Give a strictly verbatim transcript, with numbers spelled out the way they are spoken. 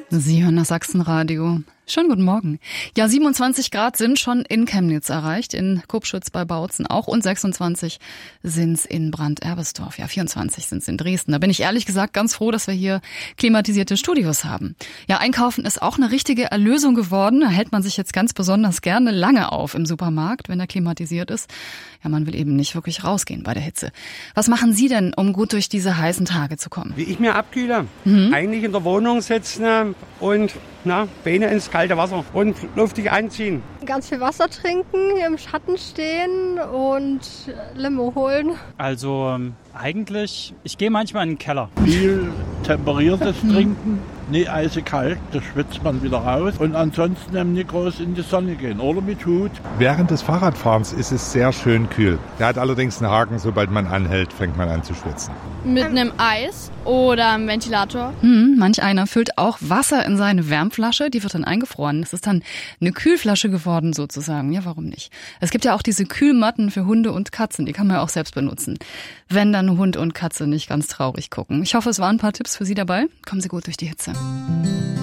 Sie hören das Sachsenradio. Schönen guten Morgen. Ja, siebenundzwanzig Grad sind schon in Chemnitz erreicht, in Kupschütz bei Bautzen auch und sechsundzwanzig sind's in Brand-Erbesdorf. Ja, vierundzwanzig sind's in Dresden. Da bin ich ehrlich gesagt ganz froh, dass wir hier klimatisierte Studios haben. Ja, einkaufen ist auch eine richtige Erlösung geworden. Da hält man sich jetzt ganz besonders gerne lange auf im Supermarkt, wenn er klimatisiert ist. Ja, man will eben nicht wirklich rausgehen bei der Hitze. Was machen Sie denn, um gut durch diese heißen Tage zu kommen? Wie ich mir abkühle? Mhm. Eigentlich in der Wohnung sitzen und na, Beine ins kalte Wasser und luftig anziehen. Ganz viel Wasser trinken, im Schatten stehen und Limo holen. Also ähm, eigentlich, ich gehe manchmal in den Keller. Viel temperiertes Trinken, nicht eisekalt, das schwitzt man wieder raus. Und ansonsten eben nicht groß in die Sonne gehen oder mit Hut. Während des Fahrradfahrens ist es sehr schön kühl. Der hat allerdings einen Haken, sobald man anhält, fängt man an zu schwitzen. Mit einem Eis oder einem Ventilator. Hm, manch einer füllt auch Wasser in seine Wärmflasche, die wird dann eingefroren. Das ist dann eine Kühlflasche geworden sozusagen. Ja, warum nicht? Es gibt ja auch diese Kühlmatten für Hunde und Katzen, die kann man ja auch selbst benutzen. Wenn dann Hund und Katze nicht ganz traurig gucken. Ich hoffe, es waren ein paar Tipps für Sie dabei. Kommen Sie gut durch die Hitze.